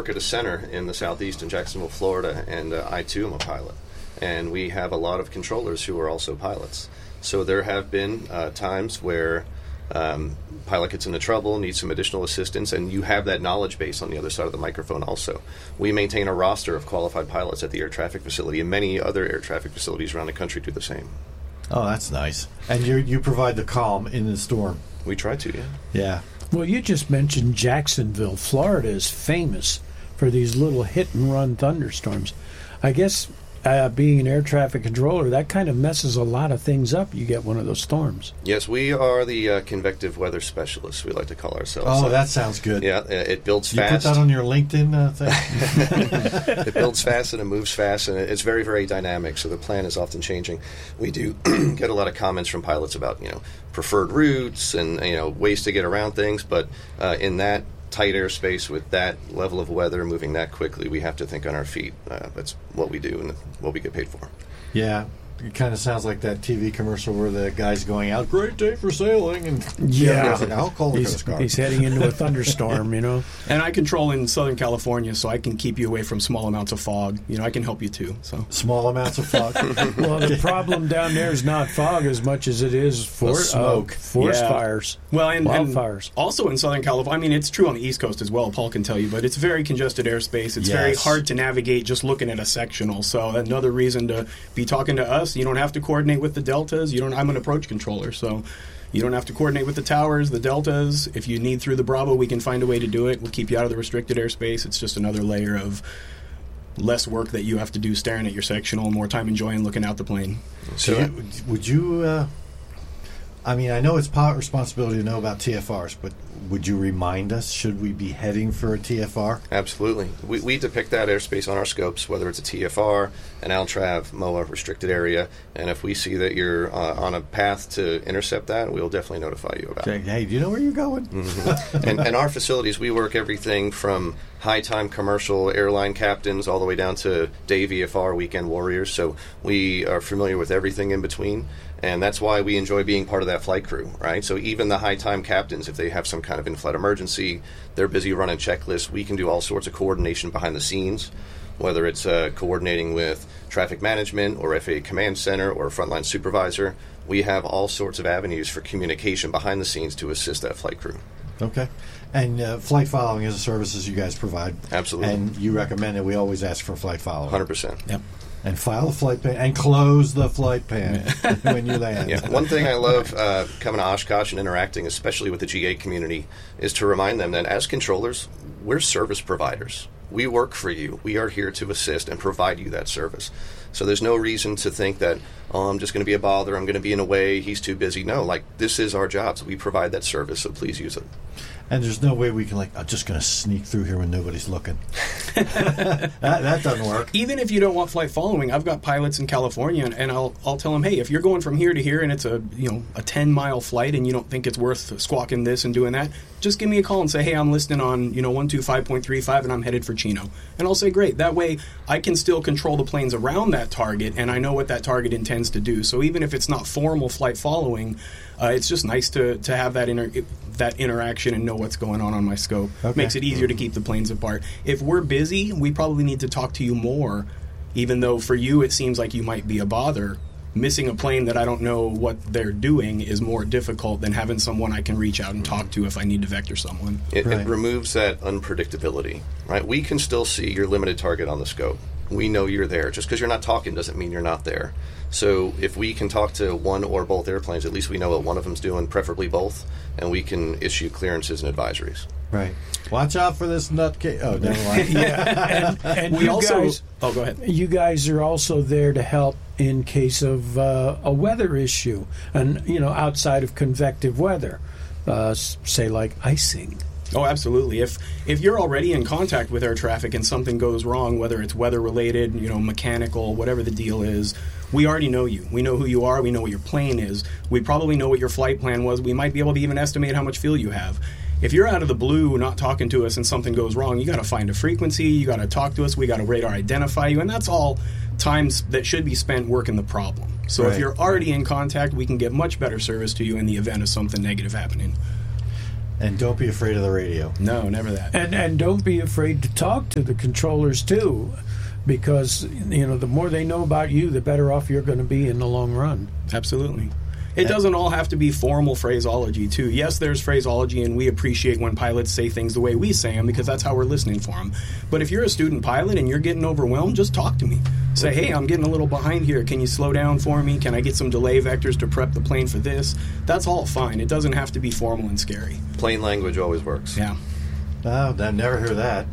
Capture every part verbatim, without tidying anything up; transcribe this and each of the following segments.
work at a center in the southeast in Jacksonville, Florida, and uh, I too am a pilot. And we have a lot of controllers who are also pilots. So there have been uh, times where um, pilot gets into trouble, needs some additional assistance, and you have that knowledge base on the other side of the microphone also. We maintain a roster of qualified pilots at the air traffic facility, and many other air traffic facilities around the country do the same. Oh, that's nice. And you you provide the calm in the storm. We try to, yeah. Yeah. Well, you just mentioned Jacksonville. Florida is famous for these little hit-and-run thunderstorms. I guess uh, being an air traffic controller, that kind of messes a lot of things up. You get one of those storms. Yes, we are the uh, convective weather specialists, we like to call ourselves. Oh, so, that sounds good. Yeah, it builds you fast. You put that on your LinkedIn uh, thing? It builds fast and it moves fast, and it's very, very dynamic, so the plan is often changing. We do get a lot of comments from pilots about, you know, preferred routes and, you know, ways to get around things, but uh, in that tight airspace with that level of weather moving that quickly, we have to think on our feet. Uh, that's what we do and what we get paid for. Yeah. It kind of sounds like that T V commercial where the guy's going out, great day for sailing, and yeah, yeah like, how cold he's, is car? he's heading into a thunderstorm, you know. And I control in Southern California, so I can keep you away from small amounts of fog. You know, I can help you too. So small amounts of fog. Well, the problem down there is not fog as much as it is for well, smoke, uh, forest yeah. fires. Well, and, wildfires. And also in Southern California, I mean, it's true on the East Coast as well. Paul can tell you, but it's very congested airspace. It's yes. very hard to navigate just looking at a sectional. So another reason to be talking to us. You don't have to coordinate with the deltas. You don't. I'm an approach controller, so you don't have to coordinate with the towers, the deltas. If you need through the Bravo, we can find a way to do it. We'll keep you out of the restricted airspace. It's just another layer of less work that you have to do staring at your sectional, more time enjoying looking out the plane. So, you, would you? Uh, I mean, I know it's pilot responsibility to know about T F Rs, but would you remind us, should we be heading for a T F R? Absolutely. We, we depict that airspace on our scopes, whether it's a T F R, an ALTRAV, M O A, restricted area, and if we see that you're uh, on a path to intercept that, we'll definitely notify you about okay. it. Hey, do you know where you're going? Mm-hmm. and, and our facilities, we work everything from high-time commercial airline captains all the way down to day V F R, weekend warriors, so we are familiar with everything in between. And that's why we enjoy being part of that flight crew, right? So even the high-time captains, if they have some kind of in-flight emergency, they're busy running checklists, we can do all sorts of coordination behind the scenes, whether it's uh, coordinating with traffic management or F A A command center or a frontline supervisor. We have all sorts of avenues for communication behind the scenes to assist that flight crew. Okay. And uh, flight following is a service you guys provide. Absolutely. And you recommend it. We always ask for flight following. one hundred percent. Yep. And file the flight pan and close the flight pan when you land. Yeah. One thing I love uh, coming to Oshkosh and interacting, especially with the G A community, is to remind them that as controllers, we're service providers. We work for you. We are here to assist and provide you that service. So there's no reason to think that, oh, I'm just going to be a bother, I'm going to be in a way, he's too busy. No, like, this is our job, so we provide that service, so please use it. And there's no way we can, like, I'm just going to sneak through here when nobody's looking. that, that doesn't work. Even if you don't want flight following, I've got pilots in California, and, and I'll I'll tell them, hey, if you're going from here to here and it's a you know a ten mile flight and you don't think it's worth squawking this and doing that, just give me a call and say, hey, I'm listening on you know one two five point three five and I'm headed for Chino, and I'll say, great. That way, I can still control the planes around that target, and I know what that target intends to do. So even if it's not formal flight following, uh, it's just nice to to have that inter- that interaction and know what's going on on my scope. Okay. Makes it easier to keep the planes apart. If we're busy, we probably need to talk to you more, even though for you it seems like you might be a bother. Missing a plane that I don't know what they're doing is more difficult than having someone I can reach out and talk to if I need to vector someone. It, Right. it removes that unpredictability, right? We can still see your limited target on the scope. We know you're there. Just because you're not talking doesn't mean you're not there. So if we can talk to one or both airplanes, at least we know what one of them's doing, preferably both, and we can issue clearances and advisories. Right. Watch out for this nutcase. Oh, never mind. Yeah, and, and We you also... guys, oh, go ahead. you guys are also there to help in case of uh, a weather issue, and you know, outside of convective weather, uh, s- say like icing. Oh, absolutely. If if you're already in contact with air traffic and something goes wrong, whether it's weather related, you know, mechanical, whatever the deal is, we already know you. We know who you are. We know what your plane is. We probably know what your flight plan was. We might be able to even estimate how much fuel you have. If you're out of the blue, not talking to us, and something goes wrong, you got to find a frequency. You got to talk to us. We got to radar identify you, and that's all times that should be spent working the problem. So Right. if you're already in contact, we can get much better service to you in the event of something negative happening. And don't be afraid of the radio. No, never that. And and don't be afraid to talk to the controllers too, because you know the more they know about you, the better off you're going to be in the long run. Absolutely. It doesn't all have to be formal phraseology, too. Yes, there's phraseology, and we appreciate when pilots say things the way we say them because that's how we're listening for them. But if you're a student pilot and you're getting overwhelmed, just talk to me. Say, hey, I'm getting a little behind here. Can you slow down for me? Can I get some delay vectors to prep the plane for this? That's all fine. It doesn't have to be formal and scary. Plain language always works. Yeah. Oh, I never hear that.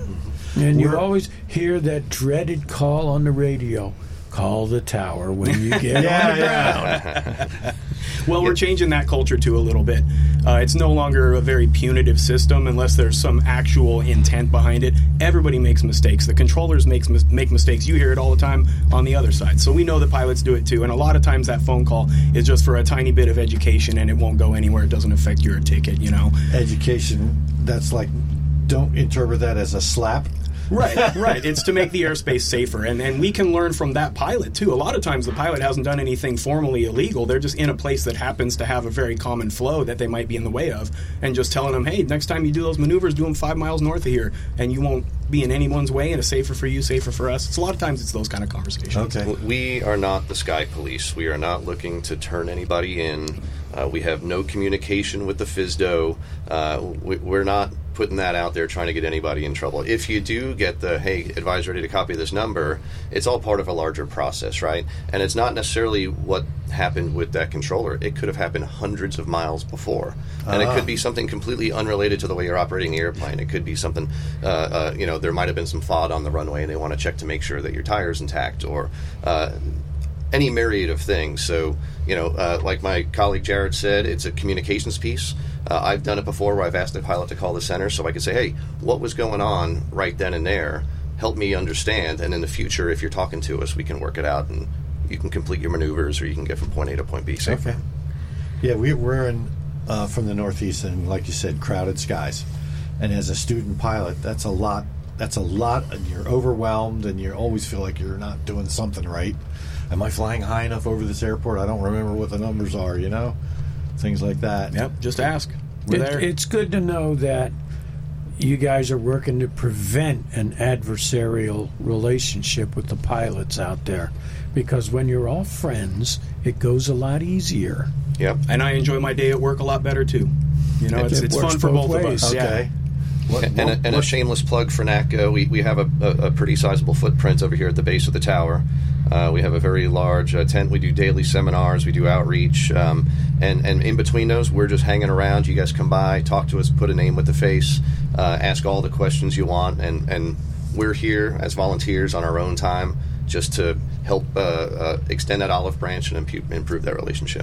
And you We're- always hear that dreaded call on the radio. Call the tower when you get Yeah, on the yeah. ground. Well, we're changing that culture, too, a little bit. Uh, it's no longer a very punitive system unless there's some actual intent behind it. Everybody makes mistakes. The controllers makes, mis- make mistakes. You hear it all the time on the other side. So we know that pilots do it, too. And a lot of times that phone call is just for a tiny bit of education, and it won't go anywhere. It doesn't affect your ticket, you know. Education, that's like, don't interpret that as a slap. Right, right. It's to make the airspace safer. And, and we can learn from that pilot, too. A lot of times the pilot hasn't done anything formally illegal. They're just in a place that happens to have a very common flow that they might be in the way of. And just telling them, hey, next time you do those maneuvers, do them five miles north of here. And you won't be in anyone's way, and it's safer for you, safer for us. It's a lot of times it's those kind of conversations. Okay. We are not the sky police. We are not looking to turn anybody in. Uh, we have no communication with the F S D O. Uh, we, we're not putting that out there trying to get anybody in trouble. If you do get the, hey, advise ready to copy this number, it's all part of a larger process, right? And it's not necessarily what happened with that controller. It could have happened hundreds of miles before. And Ah. it could be something completely unrelated to the way you're operating the airplane. It could be something, uh, uh, you know, there might have been some F O D on the runway and they want to check to make sure that your tire's intact, or uh, any myriad of things. So, you know, uh, like my colleague Jared said, it's a communications piece. Uh, I've done it before where I've asked the pilot to call the center so I could say, hey, what was going on right then and there? Help me understand. And in the future, if you're talking to us, we can work it out and you can complete your maneuvers or you can get from point A to point B safely. Okay. Yeah, we, we're in uh, from the Northeast, and like you said, crowded skies. And as a student pilot, that's a lot. That's a lot, and you're overwhelmed, and you always feel like you're not doing something right. Am I flying high enough over this airport? I don't remember what the numbers are, you know? Things like that. Yep, just ask. We're It, there. it's good to know that you guys are working to prevent an adversarial relationship with the pilots out there, because when you're all friends, it goes a lot easier. Yep. And I enjoy my day at work a lot better, too. You know, it's, It it's works fun for both both of ways. us. Okay. Yeah. What, And, and, a, what- and a what- shameless plug for NATCO. We, we have a, a, a pretty sizable footprint over here at the base of the tower. Uh, we have a very large uh, tent. We do daily seminars. We do outreach. Um, and, and in between those, we're just hanging around. You guys come by, talk to us, put a name with the face, uh, ask all the questions you want. And, and we're here as volunteers on our own time just to help uh, uh, extend that olive branch and impu- improve that relationship.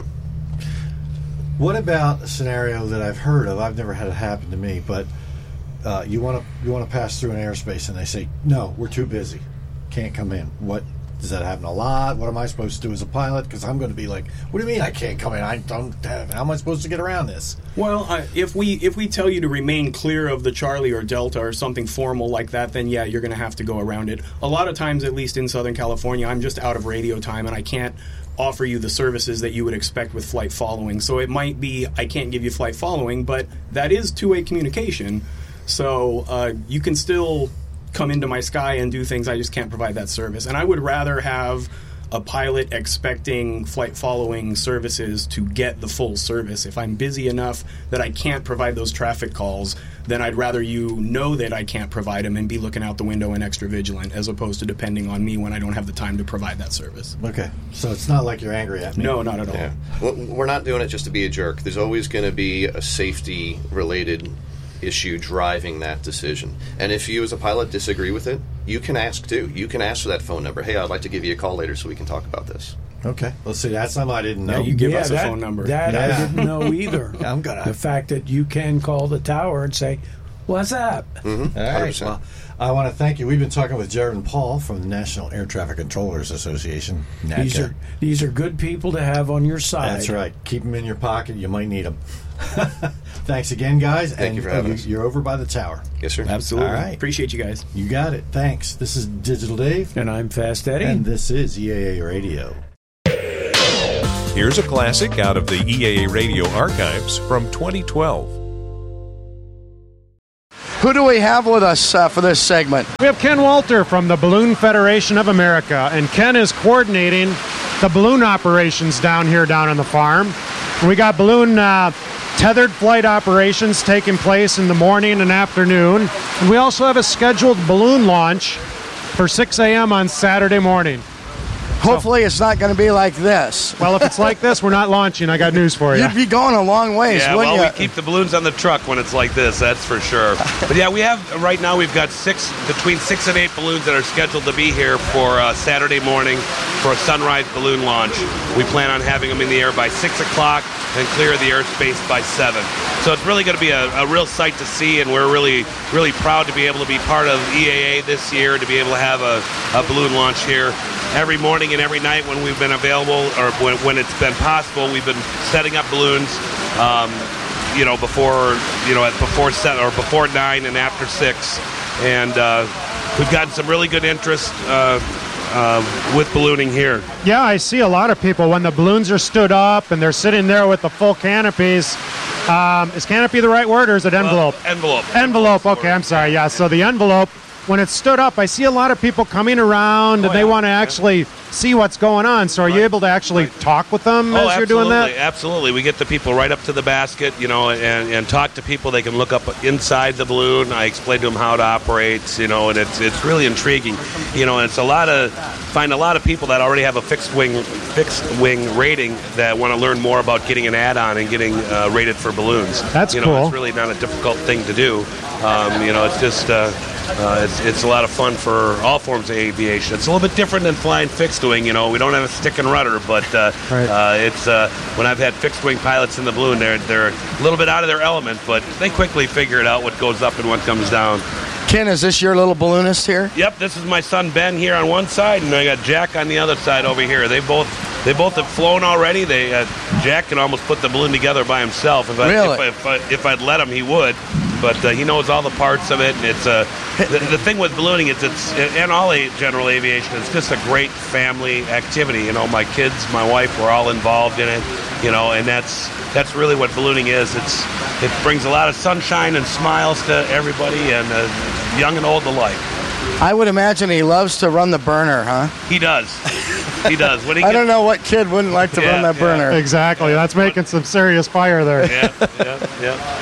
What about a scenario that I've heard of? I've never had it happen to me, but uh, you want to you want to pass through an airspace, and they say, "No, we're too busy, can't come in." What does that happen a lot? What am I supposed to do as a pilot? Because I'm going to be like, "What do you mean I can't come in? I don't have. How am I supposed to get around this?" Well, uh, if we if we tell you to remain clear of the Charlie or Delta or something formal like that, then yeah, you're going to have to go around it. A lot of times, at least in Southern California, I'm just out of radio time and I can't offer you the services that you would expect with flight following. So it might be I can't give you flight following, but that is two-way communication. So uh, you can still come into my sky and do things. I just can't provide that service. And I would rather have a pilot expecting flight following services to get the full service. If I'm busy enough that I can't provide those traffic calls, then I'd rather you know that I can't provide them and be looking out the window and extra vigilant, as opposed to depending on me when I don't have the time to provide that service. Okay, so it's not like you're angry at me. No, not at all. Yeah. Well, we're not doing it just to be a jerk. There's always going to be a safety-related issue driving that decision. And if you as a pilot disagree with it, you can ask too. You can ask for that phone number. Hey, I'd like to give you a call later so we can talk about this. Okay, let's see. That's something I didn't know. Yeah, you give yeah, us a that, phone number. That Yeah. I didn't know either. I'm gonna- The fact that you can call the tower and say, "What's up?" Mm-hmm. All one hundred right. percent. Well, I want to thank you. We've been talking with Jared and Paul from the National Air Traffic Controllers Association. These NATCA. are these are good people to have on your side. That's right. Keep them in your pocket. You might need them. Thanks again, guys. Thank and you for having you, us. You're over by the tower. Yes, sir. Absolutely. All right. Appreciate you guys. You got it. Thanks. This is Digital Dave, And I'm Fast Eddie. and this is E A A Radio. Here's a classic out of the E A A Radio archives from twenty twelve. Who do we have with us uh, for this segment? We have Ken Walter from the Balloon Federation of America, and Ken is coordinating the balloon operations down here down on the farm. We got balloon uh, tethered flight operations taking place in the morning and afternoon, and we also have a scheduled balloon launch for six a.m. on Saturday morning. Hopefully it's not going to be like this. Well, if it's like this, we're not launching. I got news for you. You'd be going a long ways, Yeah, wouldn't well, you? we keep the balloons on the truck when it's like this, that's for sure. But yeah, we have, right now we've got six, between six and eight balloons that are scheduled to be here for uh, Saturday morning for a sunrise balloon launch. We plan on having them in the air by six o'clock and clear the airspace by seven. So it's really going to be a, a real sight to see, and we're really, really proud to be able to be part of E A A this year, to be able to have a, a balloon launch here. Every morning and every night when we've been available, or when, when it's been possible, we've been setting up balloons, um, you know, before, you know, at before set or before nine and after six, and uh, we've gotten some really good interest uh, uh, with ballooning here. Yeah, I see a lot of people when the balloons are stood up and they're sitting there with the full canopies. Um, is canopy the right word, or is it envelope? Uh, envelope. Envelope. Okay, I'm sorry. Yeah, so the envelope. When it's stood up, I see a lot of people coming around, and Oh, they yeah. want to actually see what's going on. So are you able to actually talk with them Oh, as you're doing that? Absolutely. We get the people right up to the basket, you know, and, and talk to people. They can look up inside the balloon. I explain to them how it operates, you know, and it's it's really intriguing, you know. And it's a lot of find a lot of people that already have a fixed wing fixed wing rating that want to learn more about getting an add-on and getting uh, rated for balloons. That's you know, cool. It's really not a difficult thing to do. Um, you know, it's just. Uh, Uh, it's, it's a lot of fun for all forms of aviation. It's a little bit different than flying fixed wing. You know, we don't have a stick and rudder, but uh, Right. uh, it's uh, when I've had fixed wing pilots in the balloon, they're they're a little bit out of their element, but they quickly figure it out what goes up and what comes down. Ken, is this your little balloonist here? Yep, this is my son Ben here on one side, and I got Jack on the other side over here. They both they both have flown already. They uh, Jack can almost put the balloon together by himself. If I, Really? if, I, if, I, if I'd let him, he would. But uh, he knows all the parts of it. And it's uh, the, the thing with ballooning is it's and all a, general aviation. It's just a great family activity. You know, my kids, my wife, we're all involved in it. You know, and that's that's really what ballooning is. It's it brings a lot of sunshine and smiles to everybody, and uh, young and old alike. I would imagine he loves to run the burner, huh? He does. He does. When he I gets, don't know what kid wouldn't like to Yeah, run that yeah. burner. Exactly. That's making some serious fire there. Yeah, yeah, yeah.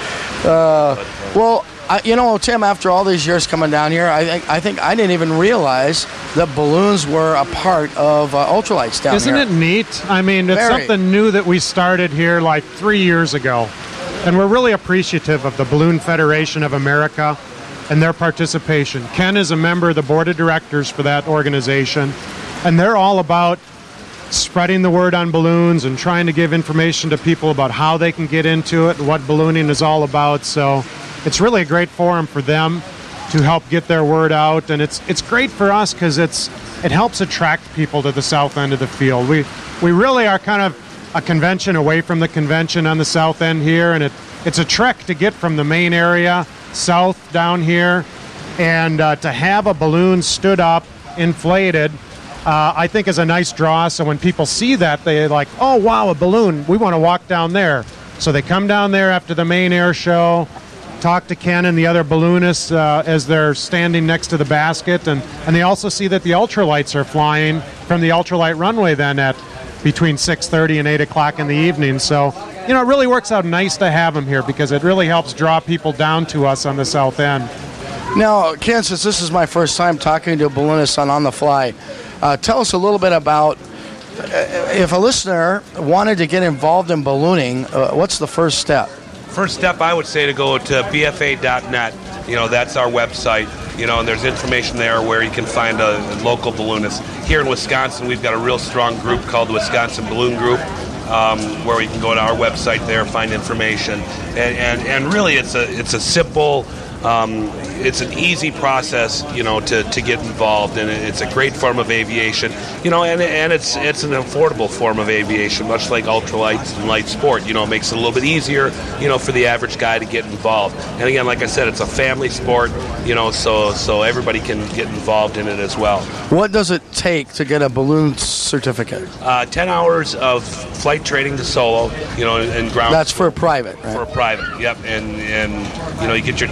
Well, I, you know, Tim, after all these years coming down here, I think I think I didn't even realize that balloons were a part of uh, ultralights down Isn't here. it neat? I mean, it's Very. something new that we started here like three years ago. And we're really appreciative of the Balloon Federation of America and their participation. Ken is a member of the board of directors for that organization, and they're all about spreading the word on balloons and trying to give information to people about how they can get into it and what ballooning is all about. So it's really a great forum for them to help get their word out, and it's it's great for us because it's it helps attract people to the south end of the field. We we really are kind of a convention away from the convention on the south end here, and it it's a trek to get from the main area south down here, and uh, to have a balloon stood up, inflated, uh, I think is a nice draw. So when people see that, they're like, oh wow, a balloon, we want to walk down there. So they come down there after the main air show, talk to Ken and the other balloonists uh, as they're standing next to the basket, and, and they also see that the ultralights are flying from the ultralight runway then at between six thirty and eight o'clock in the evening. So, you know, it really works out nice to have them here because it really helps draw people down to us on the south end. Now, Ken, since this is my first time talking to a balloonist on On the Fly, uh, tell us a little bit about uh, if a listener wanted to get involved in ballooning, uh, what's the first step? First step, I would say to go to B F A dot net. You know, that's our website. You know, and there's information there where you can find a, a local balloonist. Here in Wisconsin, we've got a real strong group called the Wisconsin Balloon Group, um, where you can go to our website there, find information, and and, and really, it's a it's a simple. Um, it's an easy process, you know, to, to get involved, and it's a great form of aviation, you know, and and it's it's an affordable form of aviation, much like ultralights and light sport. You know, it makes it a little bit easier, you know, for the average guy to get involved. And again, like I said, it's a family sport, you know, so so everybody can get involved in it as well. What does it take to get a balloon certificate? Uh, Ten hours of flight training to solo, you know, and ground. That's for private, right? For a private, yep, and and you know, you get your ten hours of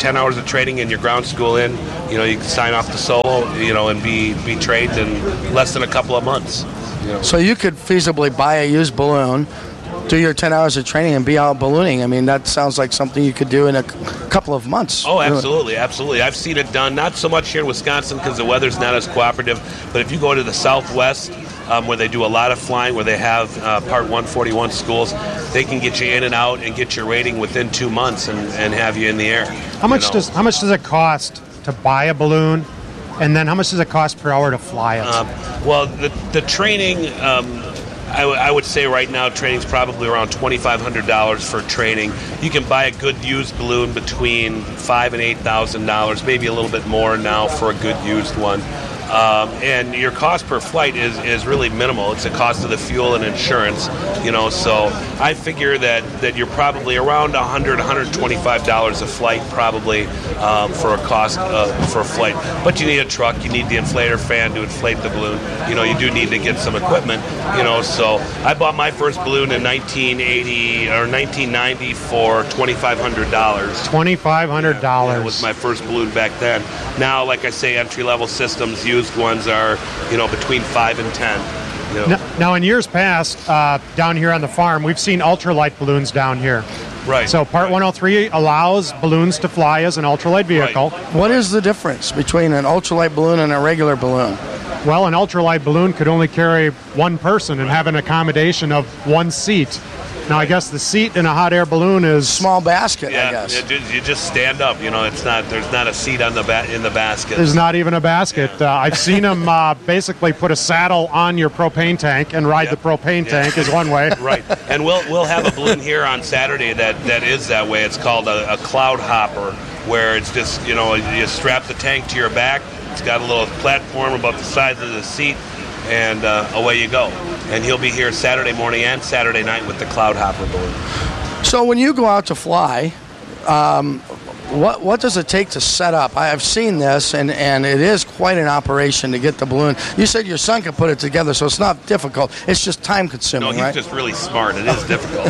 of training and your ground school in, you know, you can sign off the solo, you know, and be, be trained in less than a couple of months. You know. So you could feasibly buy a used balloon, do your ten hours of training, and be out ballooning. I mean, that sounds like something you could do in a c- couple of months. Oh, absolutely, absolutely. I've seen it done, not so much here in Wisconsin because the weather's not as cooperative, but if you go to the Southwest, um, where they do a lot of flying, where they have uh, Part one forty-one schools, they can get you in and out and get your rating within two months and, and have you in the air. How much you know. does how much does it cost to buy a balloon, and then how much does it cost per hour to fly it? Um, well, the the training, um, I, w- I would say right now training's probably around twenty-five hundred dollars for training. You can buy a good used balloon between five and eight thousand dollars, maybe a little bit more now for a good used one. Um, and your cost per flight is, is really minimal. It's the cost of the fuel and insurance, you know. So I figure that, that you're probably around one hundred dollars, one hundred twenty-five dollars a flight, probably um, for a cost uh, for a flight. But you need a truck, you need the inflator fan to inflate the balloon. You know, you do need to get some equipment. You know, so I bought my first balloon in nineteen eighty or nineteen ninety for twenty-five hundred dollars. twenty-five hundred dollars. Yeah, that was my first balloon back then. Now, like I say, entry-level systems, used ones are, you know, between five and ten. You know. Now, now, in years past, uh, down here on the farm, we've seen ultralight balloons down here. Right. So Part one oh three allows balloons to fly as an ultralight vehicle. Right. What is the difference between an ultralight balloon and a regular balloon? Well, an ultralight balloon could only carry one person and have an accommodation of one seat. Now, I guess the seat in a hot air balloon is Small basket, Yeah, I guess. it ju- you just stand up. You know, it's not. There's not a seat on the ba- in the basket. There's not even a basket. Uh, I've seen them uh, basically put a saddle on your propane tank and ride Yep. the propane Yeah. tank is one way. Right, and we'll we'll have a balloon here on Saturday that, that is that way. It's called a, a cloud hopper, where it's just, you know, you strap the tank to your back. It's got a little platform about the size of the seat, and uh, away you go. And he'll be here Saturday morning and Saturday night with the cloud hopper balloon. So when you go out to fly, um, what what does it take to set up? I have seen this, and, and it is quite an operation to get the balloon. You said your son could put it together, so it's not difficult. It's just time No, consuming, he's right? just really smart. It is difficult.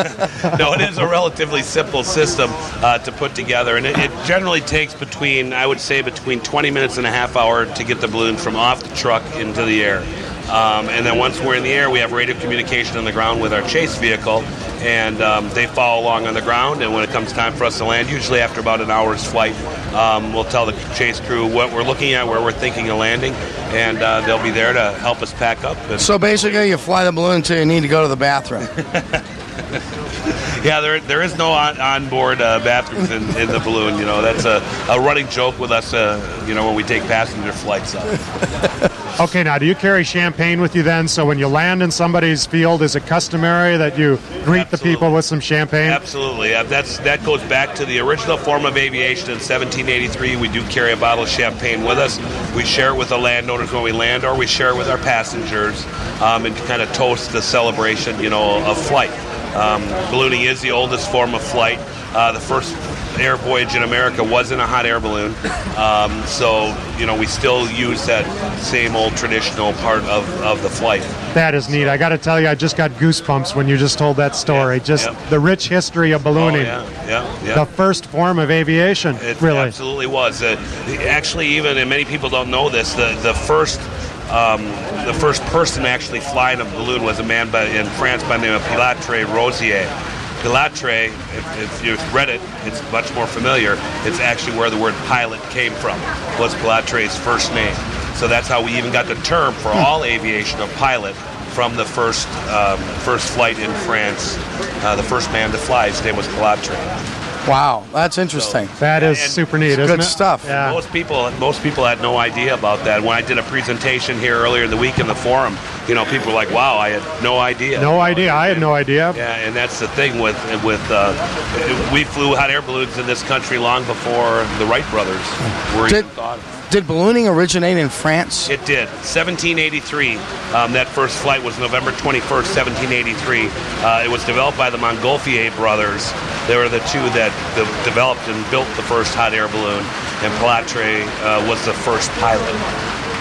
No, it is a relatively simple system uh, to put together, and it, it generally takes between, I would say, between twenty minutes and a half hour to get the balloon from off the truck into the air. Um, and then once we're in the air, we have radio communication on the ground with our chase vehicle, and um, they follow along on the ground. And when it comes time for us to land, usually after about an hour's flight, um, we'll tell the chase crew what we're looking at, where we're thinking of landing, and uh, they'll be there to help us pack up. And So basically, you fly the balloon until you need to go to the bathroom. Yeah, there there is no on, onboard uh, bathrooms in, in the balloon. You know, that's a, a running joke with us. Uh, you know, when we take passenger flights up. Okay, now, do you carry champagne with you then? So when you land in somebody's field, is it customary that you greet the Absolutely. people with some champagne? Absolutely. Uh, that's that goes back to the original form of aviation in seventeen eighty-three. We do carry a bottle of champagne with us. We share it with the landowners when we land, or we share it with our passengers, um, and kind of toast the celebration, you know, of flight. Um, ballooning is the oldest form of flight. Uh, the first air voyage in America was in a hot air balloon. Um, so, you know, we still use that same old traditional part of, of the flight. That is neat. I got to tell you, I just got goosebumps when you just told that story. Yeah, just yeah. the rich history of ballooning. Oh, yeah, yeah, yeah. The first form of aviation, It really. absolutely was. Uh, actually, even, and many people don't know this, the, the first um, the first person to actually fly in a balloon was a man by, in France by the name of Pilatre Rosier. Pilatre, if, if you've read it, it's much more familiar. It's actually where the word pilot came from, was Pilatre's first name. So that's how we even got the term for all aviation of pilot from the first um, first flight in France. Uh, the first man to fly, his name was Pilatre. Wow, that's interesting. That is And super neat, isn't good it? stuff. Yeah. Most people, most people had no idea about that. When I did a presentation here earlier in the week in the forum, you know, people were like, "Wow, I had no idea." No idea. I had no idea. Yeah, and that's the thing with with uh, we flew hot air balloons in this country long before the Wright brothers were Did- even thought of. Did ballooning originate in France? It did. seventeen eighty-three. Um, that first flight was November twenty-first, seventeen eighty-three. Uh, it was developed by the Montgolfier brothers. They were the two that de- developed and built the first hot air balloon, and Pilatre uh, was the first pilot.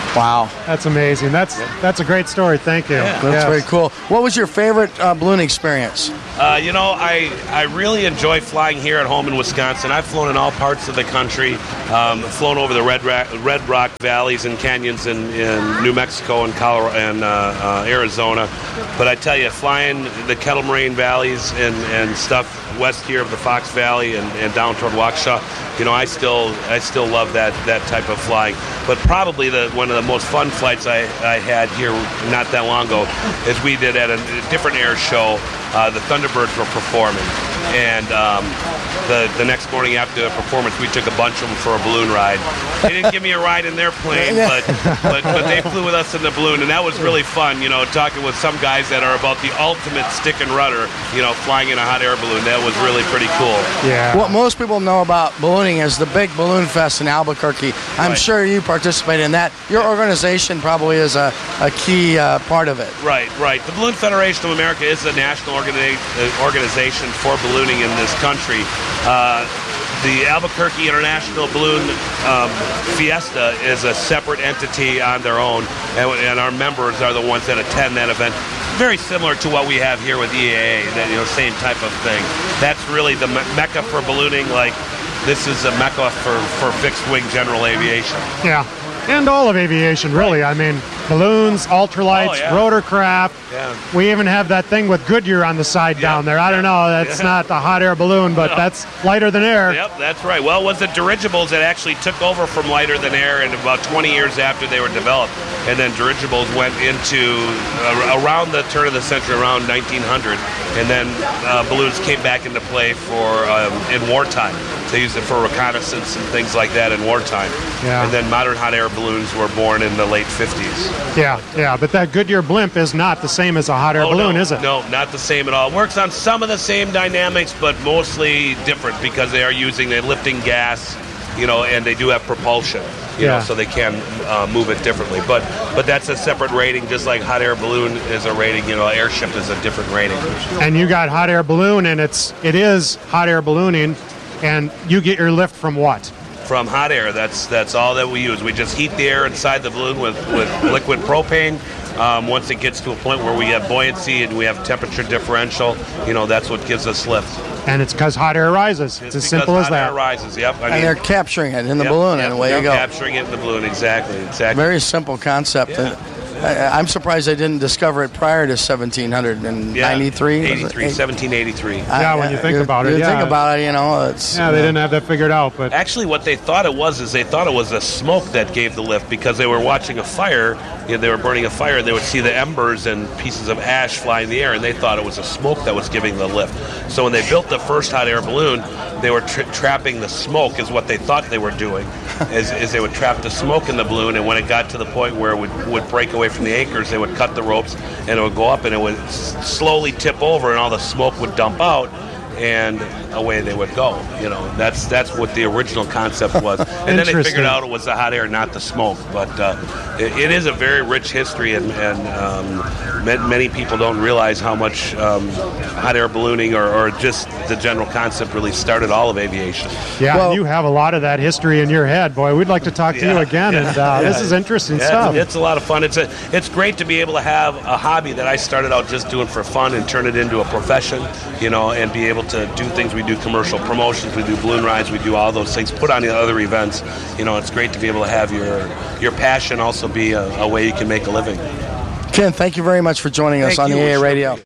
Wow. That's amazing. That's that's a great story. Thank you. Yeah. That's Yes. very cool. What was your favorite uh, balloon experience? Uh, you know, I, I really enjoy flying here at home in Wisconsin. I've flown in all parts of the country, um, flown over the Red, Ra- Red Rock valleys and canyons in, in New Mexico and Colorado and uh, uh, Arizona. But I tell you, flying the Kettle Moraine valleys and, and stuff west here of the Fox Valley and, and down toward Waukesha, you know, I still I still love that, that type of flying. But probably the one of the most fun flights I, I had here not that long ago is we did at a different air show. Uh, the Thunderbirds were performing, and um, the the next morning after the performance, we took a bunch of them for a balloon ride. They didn't give me a ride in their plane, but, but but they flew with us in the balloon, and that was really fun. You know, talking with some guys that are about the ultimate stick and rudder. You know, flying in a hot air balloon. That was really pretty cool. Yeah. What most people know about ballooning is the big balloon fest in Albuquerque. I'm Right. sure you participate in that. Your organization probably is a, a key uh, part of it. Right, right. The Balloon Federation of America is a national organi- uh, organization for ballooning in this country. Uh, the Albuquerque International Balloon um, Fiesta is a separate entity on their own, and, and our members are the ones that attend that event. Very similar to what we have here with E A A, that, you know, same type of thing. That's really the me- mecca for ballooning. Like, this is a mecca for, for fixed-wing general aviation. Yeah. And all of aviation, really. I mean, balloons, ultralights, Oh, yeah. rotorcraft. Yeah. We even have that thing with Goodyear on the side Yeah, down there. I don't know. That's yeah. not a hot air balloon, but No. that's lighter than air. Yep, that's right. Well, it was the dirigibles that actually took over from lighter than air in about twenty years after they were developed. And then dirigibles went into uh, around the turn of the century, around nineteen hundred. And then uh, balloons came back into play for um, in wartime. They used it for reconnaissance and things like that in wartime. Yeah. And then modern hot air balloons were born in the late fifties. Yeah, yeah. But that Goodyear blimp is not the same as a hot air Oh, balloon, no, is it? No, not the same at all. It works on some of the same dynamics, but mostly different because they are using the lifting gas, you know, and they do have propulsion, you Yeah. know, so they can uh, move it differently. But but that's a separate rating, just like hot air balloon is a rating. You know, airship is a different rating. And you got hot air balloon, and it's it is hot air ballooning, and you get your lift from what? From hot air, that's that's all that we use. We just heat the air inside the balloon with, with liquid propane. Um, once it gets to a point where we have buoyancy and we have temperature differential, you know, that's what gives us lift. And it's because hot air rises. It's, as because simple as hot that. air rises. Yep. I And mean, they're capturing it in the yep, balloon, yep, and away they're you go. capturing it in the balloon. Exactly. Exactly. Very simple concept. Yeah. I, I'm surprised they didn't discover it prior to seventeen ninety-three. Yeah, eighty-three, seventeen eighty-three. Yeah, when you think about it, You yeah. think about it, you know, it's... Yeah, they didn't have that figured out, but Actually, what they thought it was is they thought it was the smoke that gave the lift because they were watching a fire. You know, they were burning a fire, and they would see the embers and pieces of ash fly in the air, and they thought it was the smoke that was giving the lift. So when they built the first hot air balloon, they were tra- trapping the smoke, is what they thought they were doing, is, is they would trap the smoke in the balloon, and when it got to the point where it would, would break away from the anchors, they would cut the ropes, and it would go up, and it would s- slowly tip over, and all the smoke would dump out, and away they would go. You know, that's that's what the original concept was. And then they Interesting. figured out it was the hot air, not the smoke. But uh, it, it is a very rich history, and, and um, ma- many people don't realize how much um, hot air ballooning or, or just the general concept really started all of aviation. yeah, Well- you have a lot of that history in your head, boy. We'd like to talk to you Yeah, again, yeah, and uh, yeah. this is interesting Yeah, stuff. It's, it's a lot of fun. It's a, it's great to be able to have a hobby that I started out just doing for fun and turn it into a profession, you know, and be able to do things. We do commercial promotions, we do balloon rides, we do all those things, put on the other events. You know, it's great to be able to have your your passion also be a, a way you can make a living. Ken, thank you very much for joining us Thank on you. the A A Radio.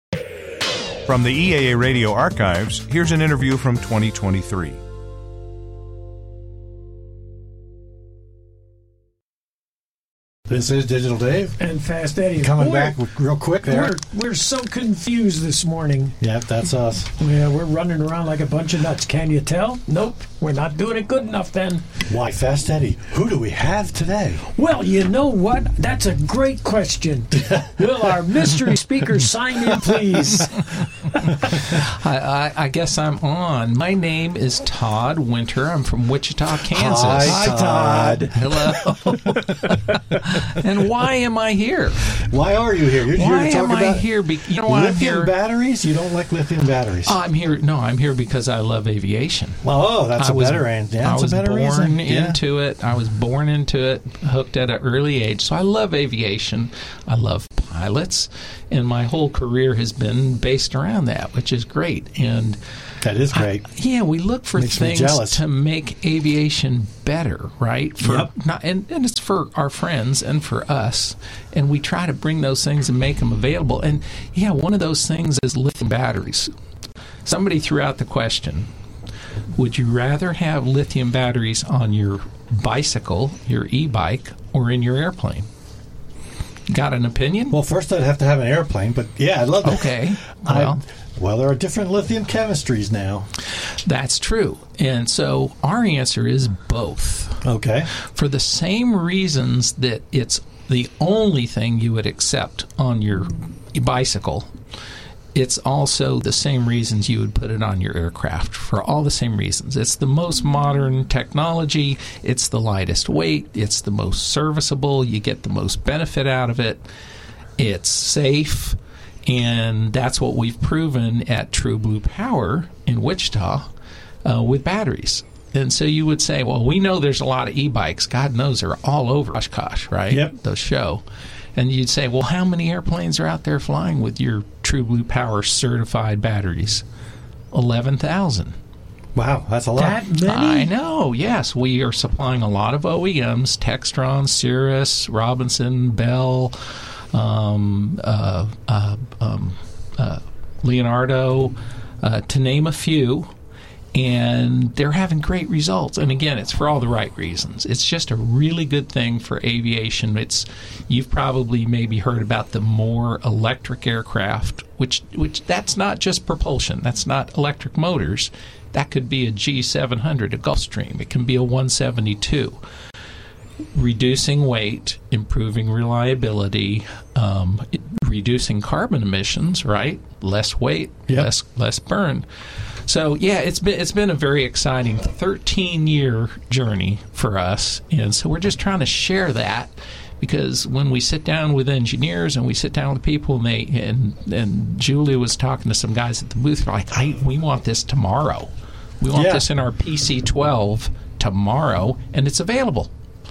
From the E A A Radio archives, here's an interview from twenty twenty-three. This is Digital Dave. And Fast Eddie. Coming Boy, back real quick there. We're, we're so confused this morning. Yep, that's us. Yeah, we're running around like a bunch of nuts. Can you tell? Nope. We're not doing it good enough then. Why, Fast Eddie, who do we have today? Well, you know what? That's a great question. Will our mystery speaker sign in, please? I, I, I guess I'm on. My name is Todd Winter. I'm from Wichita, Kansas. Hi, Hi, Todd. Hello. And why am I here? Why are you here? You're Why here to talk am I about here? Be- you know why I'm lithium here? batteries? You don't like lithium batteries? I'm here. No, I'm here because I love aviation. Oh, that's I a was, better answer. Yeah, I that's was a better born reason. Yeah. into it. I was born into it, hooked at an early age. So I love aviation. I love pilots, and my whole career has been based around that, which is great. And That is great. I, yeah, we look for Makes me things jealous. to make aviation better, right? For Yep. not, and, and it's for our friends and for us. And we try to bring those things and make them available. And yeah, one of those things is lithium batteries. Somebody threw out the question, would you rather have lithium batteries on your bicycle, your e-bike, or in your airplane? Got an opinion? Well, first I'd have to have an airplane, but yeah, I'd love that. Okay. I- Well, well, there are different lithium chemistries now. that's true. And so our answer is both. Okay. For the same reasons that it's the only thing you would accept on your bicycle, it's also the same reasons you would put it on your aircraft, for all the same reasons. It's the most modern technology, it's the lightest weight, it's the most serviceable, you get the most benefit out of it, it's safe, and that's what we've proven at True Blue Power in Wichita uh, with batteries. And so you would say, well, we know there's a lot of e-bikes. God knows they're all over Oshkosh, right? Yep. Those show. And you'd say, well, how many airplanes are out there flying with your True Blue Power certified batteries? eleven thousand. Wow, that's a lot. That many? I know, yes. We are supplying a lot of O E Ms, Textron, Cirrus, Robinson, Bell, um, uh, uh, um, uh, Leonardo, uh, to name a few. And they're having great results. And again, it's for all the right reasons. It's just a really good thing for aviation. It's you've probably maybe heard about the more electric aircraft, which which that's not just propulsion. That's not electric motors. That could be a G seven hundred, a Gulfstream. It can be a one seventy-two. Reducing weight, improving reliability, um, reducing carbon emissions, right? Less weight, Yep. less less burn. So yeah, it's been it's been a very exciting thirteen year journey for us, and so we're just trying to share that, because when we sit down with engineers and we sit down with people, and they and and Julie was talking to some guys at the booth, they're like, I, we want this tomorrow. We want Yeah. this in our P C twelve tomorrow, and it's available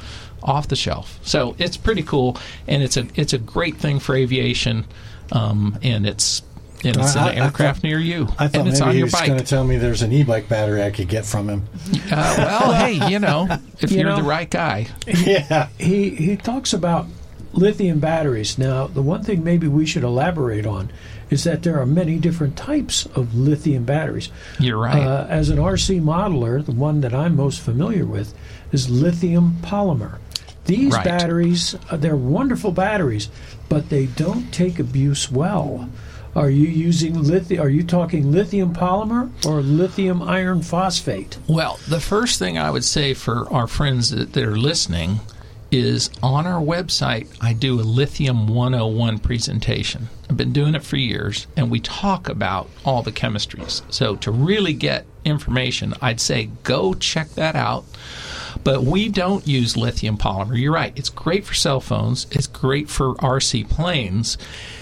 off the shelf. So it's pretty cool, and it's a it's a great thing for aviation, um, and it's and it's I- an I aircraft thought- near you, I thought and it's maybe on he your was bike. going to tell me there's an e-bike battery I could get from him. Uh, well, hey, you know, if You you're know, the right guy. Yeah. He he talks about lithium batteries. Now, the one thing maybe we should elaborate on is that there are many different types of lithium batteries. You're right. Uh, as an R C modeler, the one that I'm most familiar with is lithium polymer. These Right. batteries, uh, they're wonderful batteries, but they don't take abuse well. Are you using lithium? Are you talking lithium polymer or lithium iron phosphate? Well, the first thing I would say for our friends that, that are listening is on our website, I do a Lithium one oh one presentation. I've been doing it for years, and we talk about all the chemistries. So to really get information, I'd say go check that out. But we don't use lithium polymer. You're right. It's great for cell phones. It's great for R C planes.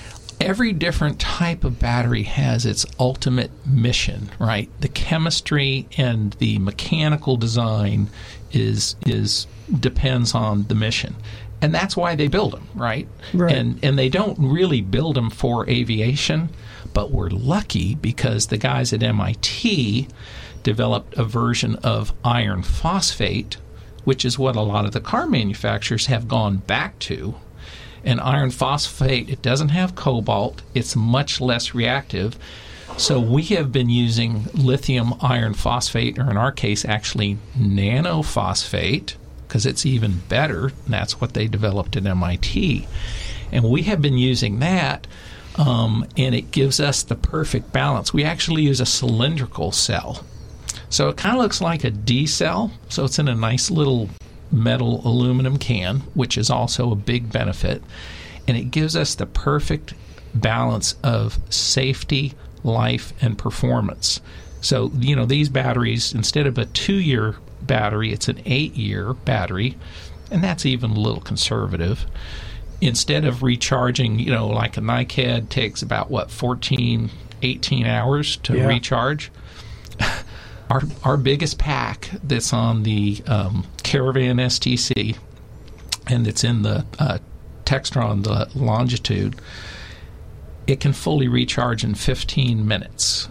Every different type of battery has its ultimate mission, right? The chemistry and the mechanical design is is depends on the mission. And that's why they build them, right? Right. And and they don't really build them for aviation, but we're lucky because the guys at M I T developed a version of iron phosphate, which is what a lot of the car manufacturers have gone back to. And iron phosphate, it doesn't have cobalt. It's much less reactive. So we have been using lithium iron phosphate, or in our case, actually nanophosphate, because it's even better. And that's what they developed at M I T. And we have been using that, um, and it gives us the perfect balance. We actually use a cylindrical cell. So it kind of looks like a D cell. So it's in a nice little metal aluminum can, which is also a big benefit, and it gives us the perfect balance of safety, life and performance. So, you know, these batteries, instead of a two-year battery, it's an eight-year battery, and that's even a little conservative. Instead of recharging, you know, like a NiCad takes about, what, fourteen, eighteen hours to Yeah. recharge. Our our biggest pack that's on the um, Caravan S T C, and it's in the uh, Textron, the Longitude, it can fully recharge in fifteen minutes.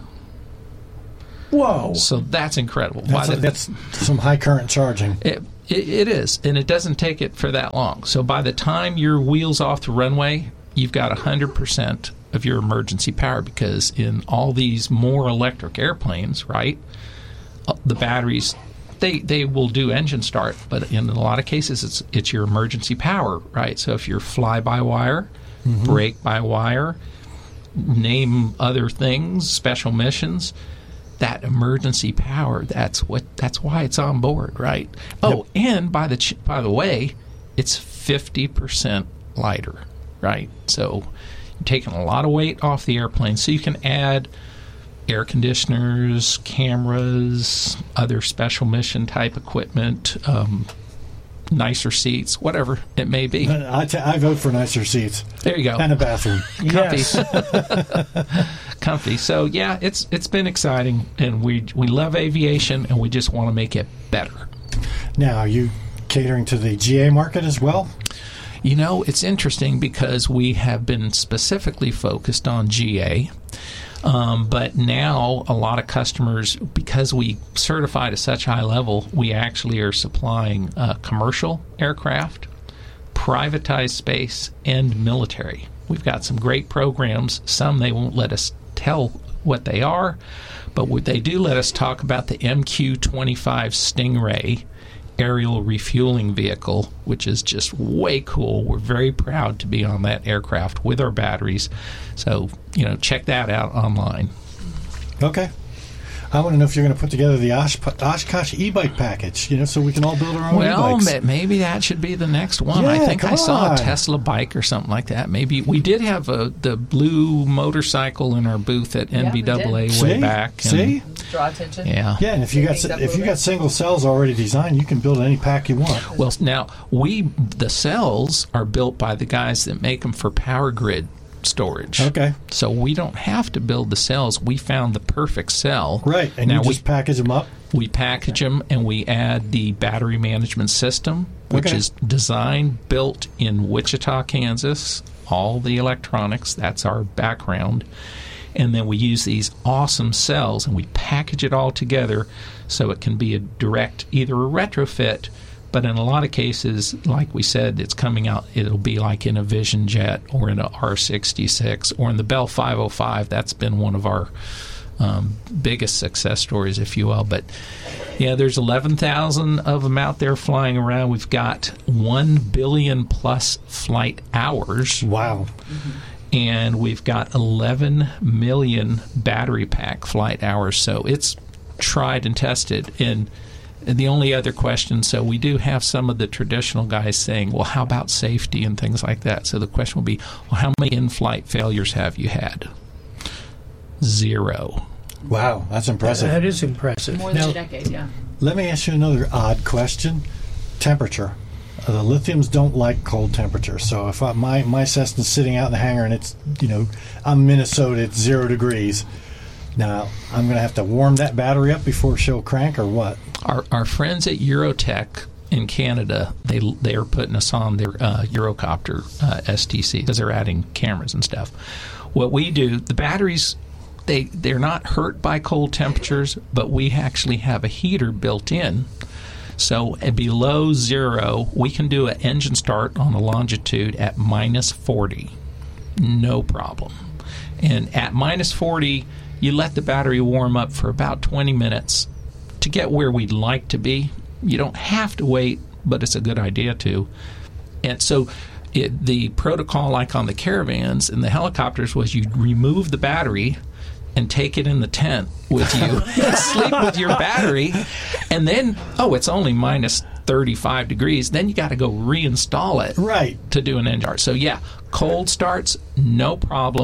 Whoa. So that's incredible. That's, By a, the- that's some high current charging. It, it, it is, and it doesn't take it for that long. So by the time your wheel's off the runway, you've got one hundred percent of your emergency power, because in all these more electric airplanes, right, uh, the batteries, they, they will do engine start, but in a lot of cases it's it's your emergency power, right? So if you're fly-by-wire, Mm-hmm. brake-by-wire, name other things, special missions, that emergency power, that's what that's why it's on board, right? Oh, and by the ch- by the way, it's fifty percent lighter, right? So you're taking a lot of weight off the airplane, so you can add air conditioners, cameras, other special mission type equipment, um, nicer seats, whatever it may be. I, t- I vote for nicer seats There you go. and a bathroom. Comfy. Comfy. So yeah, it's it's been exciting, and we we love aviation, and we just want to make it better. Now, are you catering to the G A market as well? You know, it's interesting because we have been specifically focused on G A. Um, but now a lot of customers, because we certify to such high level, we actually are supplying uh, commercial aircraft, privatized space, and military. We've got some great programs. Some they won't let us tell what they are, but what they do let us talk about the M Q twenty-five Stingray aerial refueling vehicle, which is just way cool. We're very proud to be on that aircraft with our batteries. So, you know, check that out online. Okay. I want to know if you're going to put together the Osh- Oshkosh e-bike package, you know, so we can all build our own Well, e-bikes. ma- maybe that should be the next one. I Yeah, think I come saw on. a Tesla bike or something like that. Maybe we did have a the blue motorcycle in our booth at N B A A way See? back. and- See? Draw attention. Yeah. Yeah, and if you got Things up a if you little got single cells already designed, you can build any pack you want. Well, now we the cells are built by the guys that make them for power grid storage. Okay. So we don't have to build the cells. We found the perfect cell. Right, and now you just we package them up. we package them and we add the battery management system, which Okay. is designed, built in Wichita, Kansas. All the electronics, that's our background. And then we use these awesome cells and we package it all together so it can be a direct, either a retrofit, but in a lot of cases, like we said, it's coming out, it'll be like in a Vision Jet or in a R sixty-six or in the Bell five oh five. That's been one of our um, biggest success stories, if you will. But yeah, there's eleven thousand of them out there flying around. We've got one billion plus flight hours. Wow. And we've got eleven million battery pack flight hours. So it's tried and tested. And the only other question, so we do have some of the traditional guys saying, well, how about safety and things like that? So the question will be, well, how many in-flight failures have you had? Zero. Wow, that's impressive. That is impressive. More than Now, a decade, yeah. Let me ask you another odd question. Temperature. Uh, the lithiums don't like cold temperature. So if I, my my Cessna's sitting out in the hangar and it's, you know, I'm in Minnesota, it's zero degrees. Now, I'm going to have to warm that battery up before she'll crank or what? Our, our friends at Eurotech in Canada, they they are putting us on their uh, Eurocopter uh, S T C because they're adding cameras and stuff. What we do, the batteries, they they're not hurt by cold temperatures, but we actually have a heater built in. So at below zero, we can do an engine start on a Longitude at minus forty, no problem. And at minus forty, you let the battery warm up for about twenty minutes to get where we'd like to be. You don't have to wait, but it's a good idea to. And so it, the protocol, like on the Caravans and the helicopters, was you'd remove the battery and take it in the tent with you, sleep with your battery, and then, oh, it's only minus thirty-five degrees. Then you got to go reinstall it Right. to do an engine start. So, yeah, cold starts, no problem.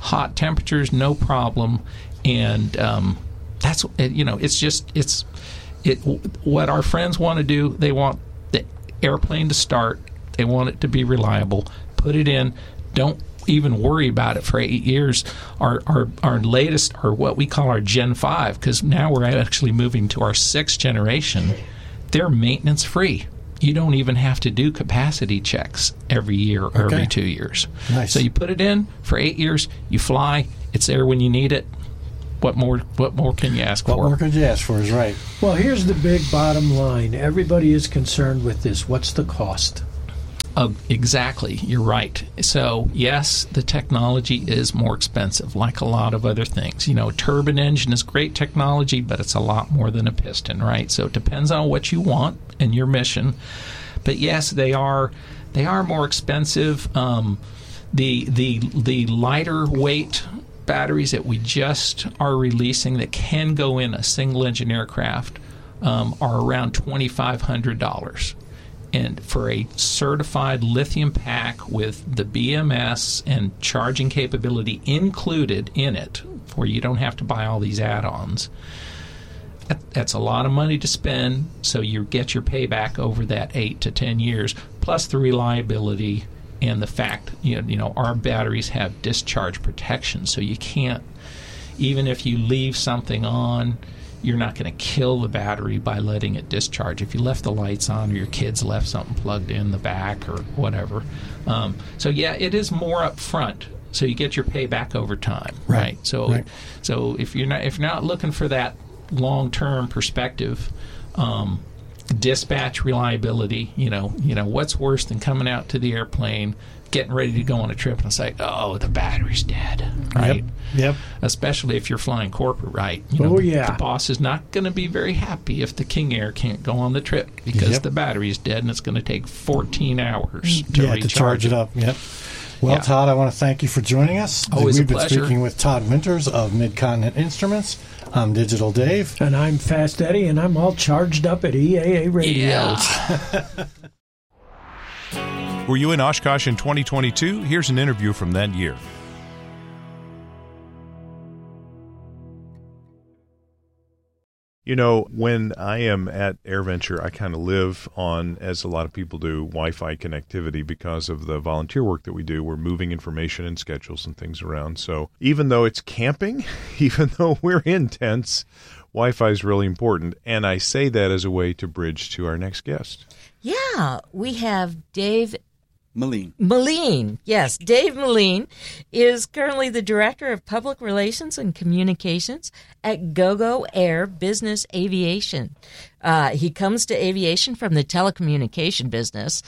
hot temperatures, no problem. And um, that's, you know, it's just, it's it. What our friends want to do, they want the airplane to start. They want it to be reliable. Put it in. Don't even worry about it for eight years. Our our, our latest, or what we call our Gen five, because now we're actually moving to our sixth generation, they're maintenance free. You don't even have to do capacity checks every year or okay. every two years. Nice. So you put it in for eight years, you fly, it's there when you need it. What more What more can you ask what for? What more could you ask for is right. Well, here's the big bottom line. Everybody is concerned with this. What's the cost? Uh, exactly. You're right. So, yes, the technology is more expensive, like a lot of other things. You know, a turbine engine is great technology, but it's a lot more than a piston, right? So it depends on what you want and your mission. But, yes, they are they are more expensive. Um, the the the lighter weight batteries that we just are releasing that can go in a single-engine aircraft um, are around twenty-five hundred dollars. And for a certified lithium pack with the B M S and charging capability included in it, where you don't have to buy all these add-ons, that, that's a lot of money to spend, so you get your payback over that eight to ten years, plus the reliability and the fact, you know, you know our batteries have discharge protection, so you can't, even if you leave something on, you're not going to kill the battery by letting it discharge. If you left the lights on or your kids left something plugged in the back or whatever. Um, so, yeah, it is more up front. So you get your payback over time, right? right? So right. so if you're not if you're not looking for that long-term perspective, um, dispatch reliability, you know, you know, what's worse than coming out to the airplane, getting ready to go on a trip and say, oh, the battery's dead, right? Yep. yep. Especially if you're flying corporate, right? You know, oh, yeah. The boss is not going to be very happy if the King Air can't go on the trip because yep. the battery's dead and it's going to take fourteen hours to yeah, recharge to charge it, it up. Yep. Well, yeah. Todd, I want to thank you for joining us. Always We've a been pleasure. speaking with Todd Winters of Mid-Continent Instruments. I'm Digital Dave. And I'm Fast Eddie, and I'm all charged up at E A A Radio. Yeah. Were you in Oshkosh in twenty twenty-two? Here's an interview from that year. You know, when I am at AirVenture, I kind of live on, as a lot of people do, Wi-Fi connectivity because of the volunteer work that we do. We're moving information and schedules and things around. So even though it's camping, even though we're in tents, Wi-Fi is really important. And I say that as a way to bridge to our next guest. Yeah, we have Dave Moline. Moline, yes. Dave Moline is currently the Director of Public Relations and Communications at GoGo Air Business Aviation. Uh, he comes to aviation from the telecommunication business,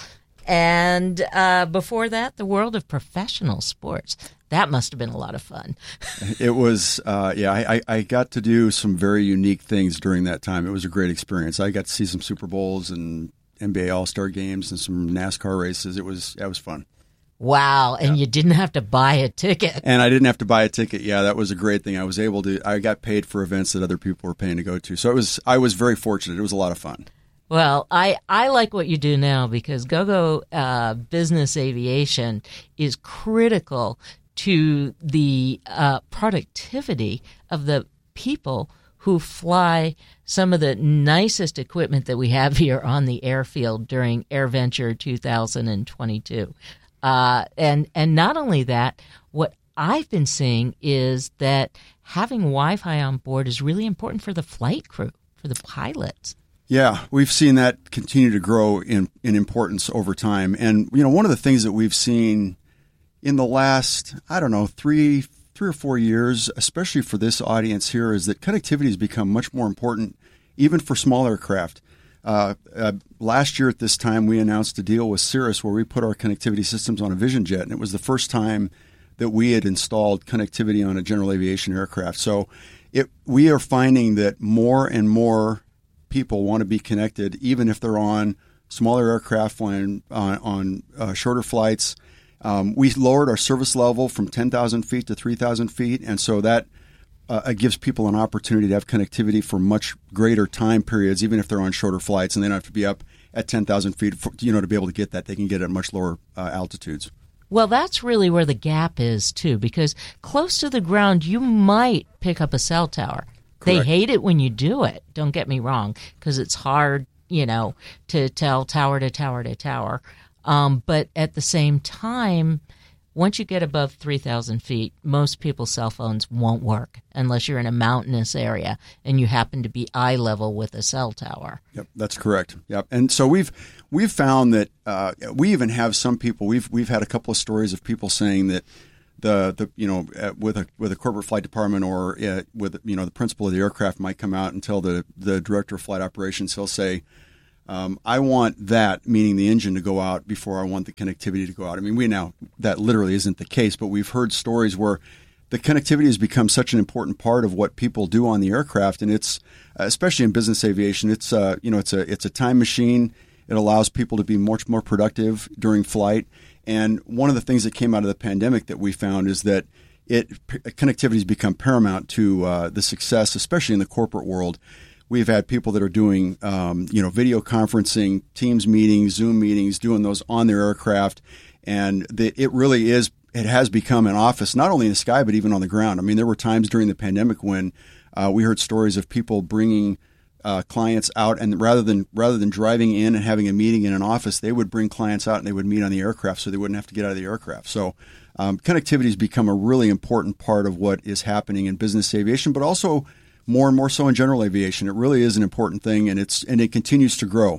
and uh, before that, the world of professional sports. That must have been a lot of fun. It was, uh, yeah, I, I got to do some very unique things during that time. It was a great experience. I got to see some Super Bowls and N B A All-Star games and some NASCAR races. It was it was fun. Wow, and yeah. You didn't have to buy a ticket. And I didn't have to buy a ticket. Yeah, that was a great thing. I was able to I got paid for events that other people were paying to go to. So it was I was very fortunate. It was a lot of fun. Well, I, I like what you do now because GoGo uh, Business Aviation is critical to the uh, productivity of the people who fly some of the nicest equipment that we have here on the airfield during AirVenture two thousand twenty-two. Uh, and, and not only that, what I've been seeing is that having Wi-Fi on board is really important for the flight crew, for the pilots. Yeah, we've seen that continue to grow in, in importance over time. And, you know, one of the things that we've seen in the last, I don't know, three three or four years, especially for this audience here, is that connectivity has become much more important even for small aircraft. Uh, uh, last year at this time, we announced a deal with Cirrus where we put our connectivity systems on a Vision Jet, and it was the first time that we had installed connectivity on a general aviation aircraft. So it, we are finding that more and more people want to be connected, even if they're on smaller aircraft flying on, on uh, shorter flights. Um, we lowered our service level from ten thousand feet to three thousand feet, and so that uh, it gives people an opportunity to have connectivity for much greater time periods, even if they're on shorter flights, and they don't have to be up at ten thousand feet for, you know, to be able to get that. They can get it at much lower uh, altitudes. Well, that's really where the gap is, too, because close to the ground, you might pick up a cell tower. They Correct. hate it when you do it, don't get me wrong, because it's hard, you know, to tell tower to tower to tower. Um, but at the same time, once you get above three thousand feet, most people's cell phones won't work unless you're in a mountainous area and you happen to be eye level with a cell tower. Yep, that's correct. Yep, and so we've we've found that uh, we even have some people. We've we've had a couple of stories of people saying that the the you know uh, with a with a corporate flight department or uh, with you know the principal of the aircraft might come out and tell the the director of flight operations. He'll say, Um, I want that, meaning the engine, to go out before I want the connectivity to go out. I mean, we now, that literally isn't the case, but we've heard stories where the connectivity has become such an important part of what people do on the aircraft, and it's, especially in business aviation, it's uh, you know, it's a it's a time machine. It allows people to be much more productive during flight. And one of the things that came out of the pandemic that we found is that it connectivity has become paramount to uh, the success, especially in the corporate world. We've had people that are doing, um, you know, video conferencing, Teams meetings, Zoom meetings, doing those on their aircraft, and the, it really is. It has become an office, not only in the sky but even on the ground. I mean, there were times during the pandemic when uh, we heard stories of people bringing uh, clients out, and rather than rather than driving in and having a meeting in an office, they would bring clients out and they would meet on the aircraft, so they wouldn't have to get out of the aircraft. So, um, connectivity has become a really important part of what is happening in business aviation, but also more and more so in general aviation. It really is an important thing, and it's and it continues to grow.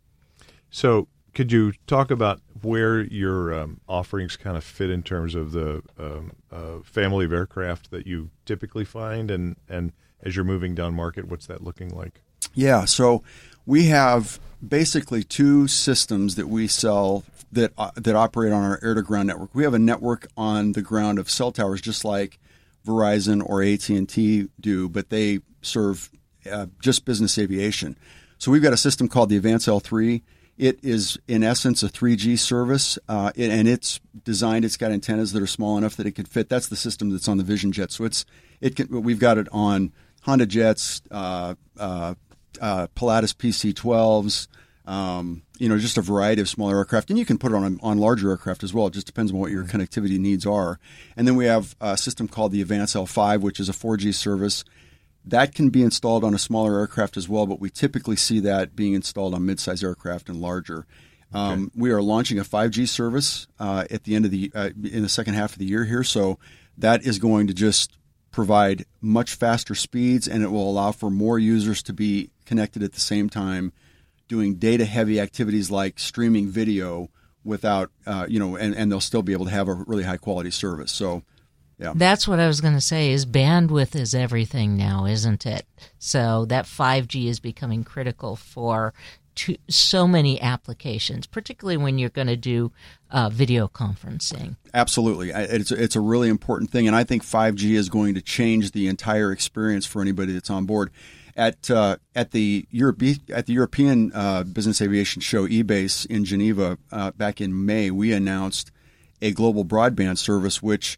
So could you talk about where your um, offerings kind of fit in terms of the um, uh, family of aircraft that you typically find, and, and as you're moving down market, what's that looking like? Yeah, so we have basically two systems that we sell that uh, that operate on our air-to-ground network. We have a network on the ground of cell towers, just like Verizon or A T and T do, but they serve uh, just business aviation. So we've got a system called the AVANCE L three. It is, in essence, a three G service, uh, it, and it's designed. It's got antennas that are small enough that it can fit. That's the system that's on the Vision Jet. So it's it can. We've got it on Honda Jets, uh, uh, uh, Pilatus P C twelves. Um, you know, just a variety of smaller aircraft, and you can put it on on larger aircraft as well. It just depends on what your connectivity needs are. And then we have a system called the AVANCE L five, which is a four G service. That can be installed on a smaller aircraft as well, but we typically see that being installed on midsize aircraft and larger. Um, okay. We are launching a five G service uh, at the end of the uh, in the second half of the year here, so that is going to just provide much faster speeds, and it will allow for more users to be connected at the same time, doing data-heavy activities like streaming video without, uh, you know, and, and they'll still be able to have a really high-quality service. So, yeah. That's what I was going to say, is bandwidth is everything now, isn't it? So that five G is becoming critical for to, so many applications, particularly when you're going to do uh, video conferencing. Absolutely. It's, it's a really important thing, and I think five G is going to change the entire experience for anybody that's on board. At uh, at the Europe at the European uh, Business Aviation Show, eBase in Geneva, uh, back in May, we announced a global broadband service, which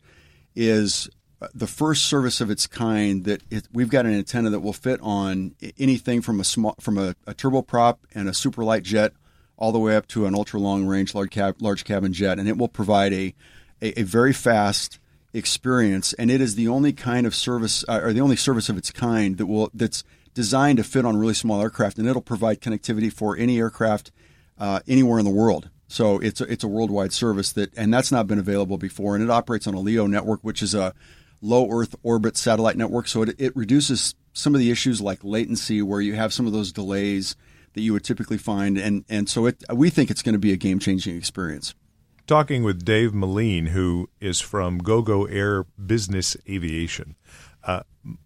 is the first service of its kind. That it, we've got an antenna that will fit on anything from a small from a, a turboprop and a super light jet, all the way up to an ultra long range large cab, large cabin jet, and it will provide a a, a very fast experience. And it is the only kind of service, uh, or the only service of its kind that will that's designed to fit on really small aircraft, and it'll provide connectivity for any aircraft uh, anywhere in the world. So it's a, it's a worldwide service that, and that's not been available before. And it operates on a LEO network, which is a low Earth orbit satellite network. So it, it reduces some of the issues like latency, where you have some of those delays that you would typically find. And and so it we think it's going to be a game changing experience. Talking with Dave Meline, who is from GoGo Air Business Aviation. Uh,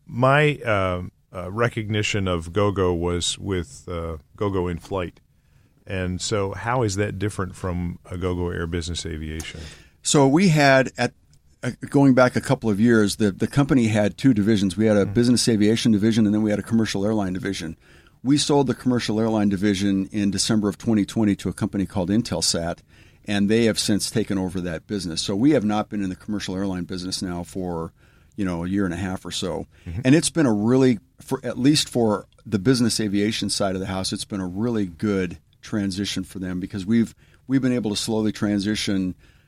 my uh, uh, recognition of GoGo was with uh, GoGo in Flight. And so how is that different from a GoGo Air Business Aviation? So we had, at uh, going back a couple of years, the, the company had two divisions. We had a mm-hmm. business aviation division, and then we had a commercial airline division. We sold the commercial airline division in December of twenty twenty to a company called Intelsat, and they have since taken over that business. So we have not been in the commercial airline business now for, you know, a year and a half or so. Mm-hmm. And it's been a really, for at least for the business aviation side of the house, it's been a really good transition for them, because we've we've been able to slowly transition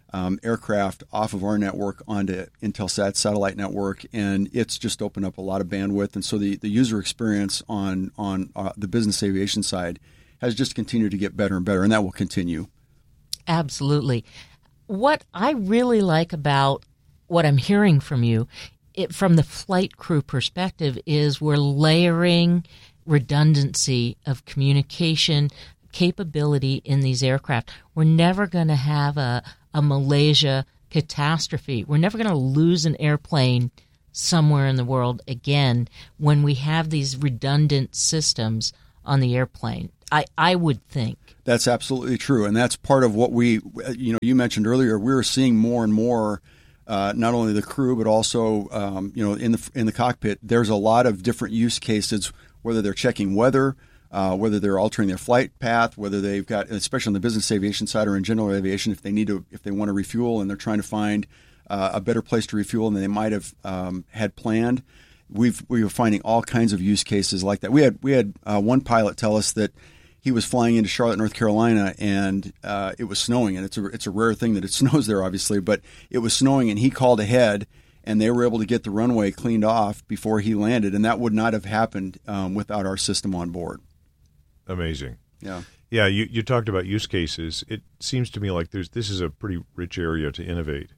um, aircraft off of our network onto Intelsat's satellite network, and it's just opened up a lot of bandwidth. And so the, the user experience on on uh, the business aviation side has just continued to get better and better, and that will continue. Absolutely. What I really like about what I'm hearing from you, it, from the flight crew perspective, is we're layering redundancy of communication capability in these aircraft. We're never going to have a, a Malaysia catastrophe. We're never going to lose an airplane somewhere in the world again when we have these redundant systems on the airplane. I, I would think. That's absolutely true, and that's part of what we, you know, you mentioned earlier. We're seeing more and more, uh, not only the crew but also, um, you know, in the in the cockpit. There's a lot of different use cases, whether they're checking weather, uh, whether they're altering their flight path, whether they've got, especially on the business aviation side or in general aviation, if they need to, if they want to refuel and they're trying to find uh, a better place to refuel than they might have um, had planned. We've we were finding all kinds of use cases like that. We had we had uh, one pilot tell us that he was flying into Charlotte, North Carolina, and uh, it was snowing. And it's a it's a rare thing that it snows there, obviously, but it was snowing, and he called ahead, and they were able to get the runway cleaned off before he landed, and that would not have happened um, without our system on board. Amazing. Yeah. Yeah, you, you talked about use cases. It seems to me like there's this is a pretty rich area to innovate.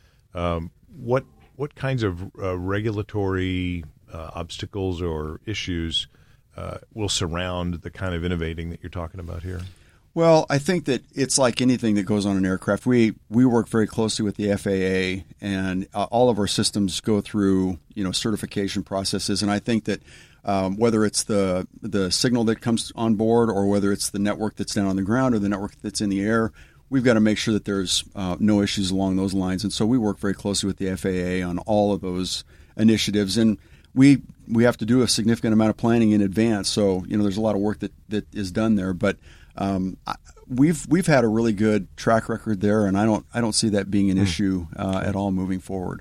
Um, what what kinds of uh, regulatory uh, obstacles or issues uh, will surround the kind of innovating that you're talking about here? Well, I think that it's like anything that goes on an aircraft. We we work very closely with the F A A, and uh, all of our systems go through you know certification processes. And I think that um, whether it's the the signal that comes on board, or whether it's the network that's down on the ground, or the network that's in the air, we've got to make sure that there's uh, no issues along those lines. And so we work very closely with the F A A on all of those initiatives. And we we have to do a significant amount of planning in advance. So you know there's a lot of work that, that is done there, but Um, we've we've had a really good track record there, and I don't I don't see that being an mm. issue uh, at all moving forward.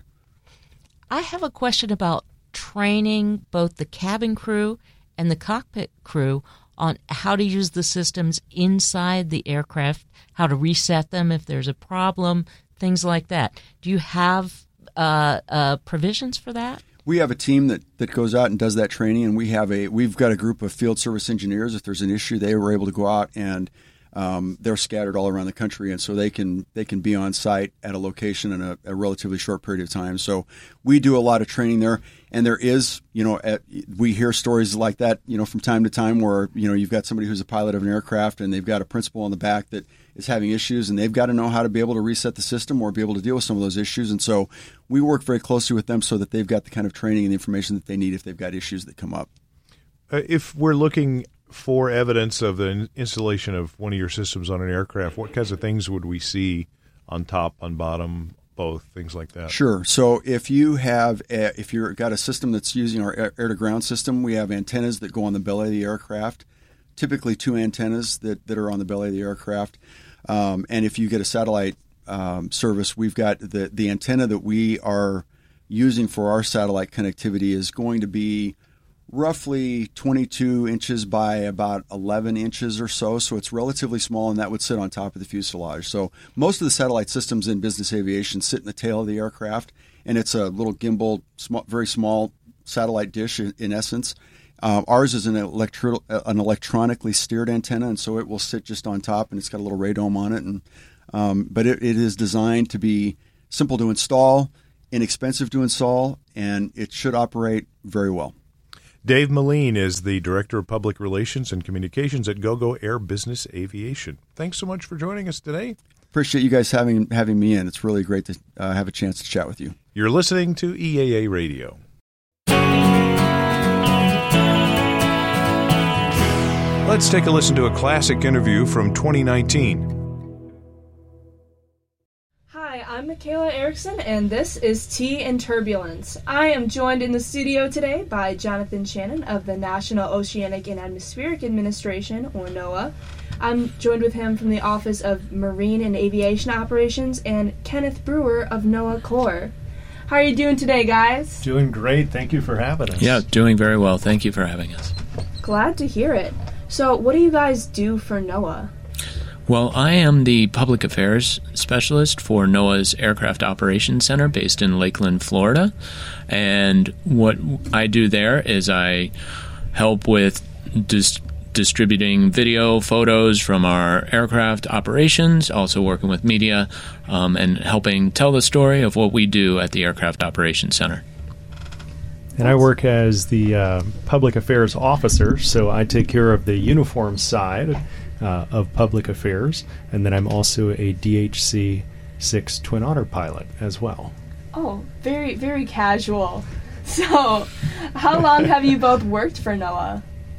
I have a question about training both the cabin crew and the cockpit crew on how to use the systems inside the aircraft, how to reset them if there's a problem, things like that. Do you have uh, uh, provisions for that? We have a team that, that goes out and does that training, and we have a we've got a group of field service engineers. If there's an issue, they were able to go out, and um, they're scattered all around the country, and so they can they can be on site at a location in a, a relatively short period of time. So we do a lot of training there, and there is you know at, we hear stories like that you know from time to time where you know you've got somebody who's a pilot of an aircraft, and they've got a principal on the back that is having issues, and they've got to know how to be able to reset the system or be able to deal with some of those issues. And so we work very closely with them so that they've got the kind of training and the information that they need if they've got issues that come up. Uh, if we're looking for evidence of the installation of one of your systems on an aircraft, what kinds of things would we see on top, on bottom, both, things like that? Sure. So if you have a, if you've got a system that's using our air-to-ground system, we have antennas that go on the belly of the aircraft, typically two antennas that, that are on the belly of the aircraft. Um, and if you get a satellite um, service, we've got the, the antenna that we are using for our satellite connectivity is going to be roughly twenty-two inches by about eleven inches or so. So it's relatively small, and that would sit on top of the fuselage. So most of the satellite systems in business aviation sit in the tail of the aircraft, and it's a little gimbal, small, very small satellite dish in, in essence. Uh, ours is an, electro- an electronically steered antenna, and so it will sit just on top, and it's got a little radome on it. And um, but it, it is designed to be simple to install, inexpensive to install, and it should operate very well. Dave Meline is the Director of Public Relations and Communications at GoGo Air Business Aviation. Thanks so much for joining us today. Appreciate you guys having having me in. It's really great to uh, have a chance to chat with you. You're listening to E A A Radio. Let's take a listen to a classic interview from twenty nineteen. Hi, I'm Michaela Erickson, and this is Tea in Turbulence. I am joined in the studio today by Jonathan Shannon of the National Oceanic and Atmospheric Administration, or NOAA. I'm joined with him from the Office of Marine and Aviation Operations, and Kenneth Brewer of NOAA Corps. How are you doing today, guys? Doing great. Thank you for having us. Yeah, doing very well. Thank you for having us. Glad to hear it. So, what do you guys do for NOAA? Well, I am the public affairs specialist for NOAA's Aircraft Operations Center based in Lakeland, Florida. And what I do there is I help with dis- distributing video, photos from our aircraft operations, also working with media, um, and helping tell the story of what we do at the Aircraft Operations Center. And I work as the uh, public affairs officer, so I take care of the uniform side uh, of public affairs, and then I'm also a D H C six Twin Otter pilot as well. Oh, very, very casual. So, how long have you both worked for NOAA?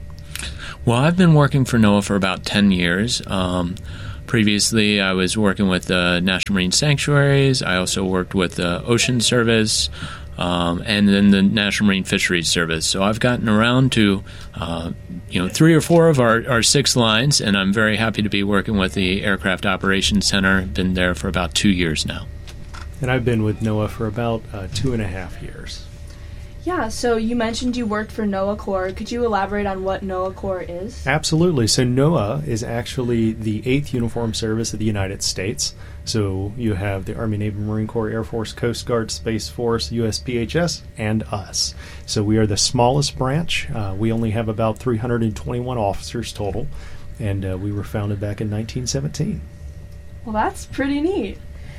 Well, I've been working for NOAA for about ten years. Um, previously, I was working with the National Marine Sanctuaries. I also worked with the Ocean Service, um, and then the National Marine Fisheries Service. So I've gotten around to, uh, you know, three or four of our, our six lines, and I'm very happy to be working with the Aircraft Operations Center. I've been there for about two years now. And I've been with NOAA for about uh, two and a half years. Yeah, so you mentioned you worked for NOAA Corps. Could you elaborate on what NOAA Corps is? Absolutely. So NOAA is actually the eighth Uniformed Service of the United States. So you have the Army, Navy, Marine Corps, Air Force, Coast Guard, Space Force, U S P H S, and us. So we are the smallest branch. Uh, we only have about three hundred twenty-one officers total, and uh, we were founded back in nineteen seventeen. Well, that's pretty neat.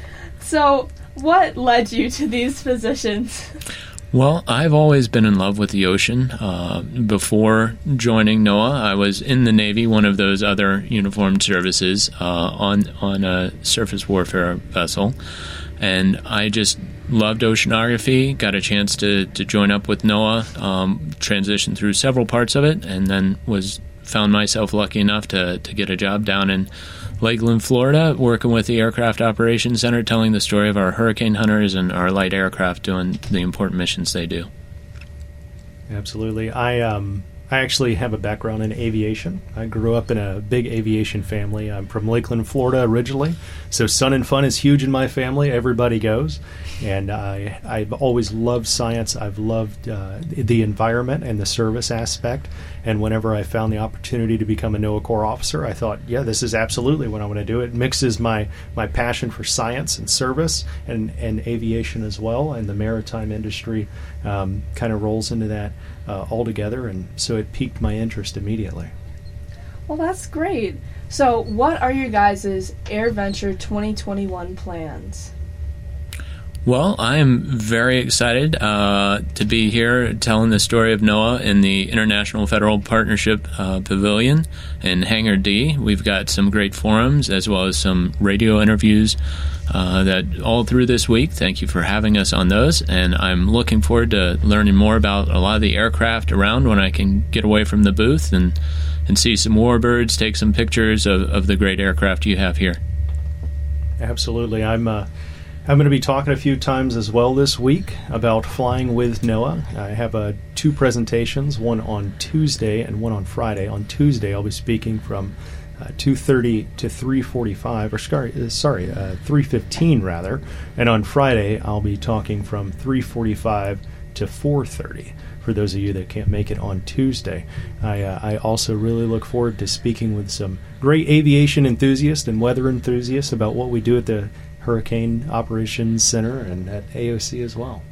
So what led you to these positions? Well, I've always been in love with the ocean. Uh, before joining NOAA, I was in the Navy, one of those other uniformed services, uh, on on a surface warfare vessel, and I just loved oceanography. Got a chance to, to join up with NOAA, um, transitioned through several parts of it, and then was found myself lucky enough to to get a job down in Lakeland, Florida, working with the Aircraft Operations Center, telling the story of our hurricane hunters and our light aircraft doing the important missions they do. Absolutely. I um I actually have a background in aviation. I grew up in a big aviation family. I'm from Lakeland, Florida originally, so Sun and Fun is huge in my family. Everybody goes. And I, I've always loved science. I've loved uh, the environment and the service aspect. And whenever I found the opportunity to become a NOAA Corps officer, I thought, yeah, this is absolutely what I want to do. It mixes my, my passion for science and service and, and aviation as well, and the maritime industry um, kind of rolls into that uh, all together. And so it piqued my interest immediately. Well, that's great. So what are your guys' AirVenture twenty twenty-one plans? Well, I am very excited uh, to be here telling the story of NOAA in the International Federal Partnership uh, Pavilion in Hangar D. We've got some great forums as well as some radio interviews uh, that all through this week. Thank you for having us on those, and I'm looking forward to learning more about a lot of the aircraft around when I can get away from the booth and, and see some warbirds, take some pictures of, of the great aircraft you have here. Absolutely. I'm... Uh I'm going to be talking a few times as well this week about flying with NOAA. I have uh, two presentations, one on Tuesday and one on Friday. On Tuesday, I'll be speaking from uh, two thirty to three forty-five, or sorry, uh, sorry uh, three fifteen rather. And on Friday, I'll be talking from three forty-five to four thirty. For those of you that can't make it on Tuesday, I, uh, I also really look forward to speaking with some great aviation enthusiasts and weather enthusiasts about what we do at the Hurricane Operations Center and at A O C as well.